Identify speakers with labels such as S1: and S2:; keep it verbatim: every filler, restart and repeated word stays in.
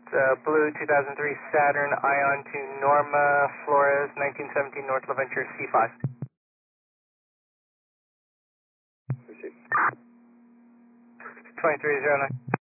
S1: uh, Blue two thousand three Saturn Ion to Norma Flores, nineteen seventeen North LaVenture, C five.
S2: Received.
S1: twenty-three oh nine.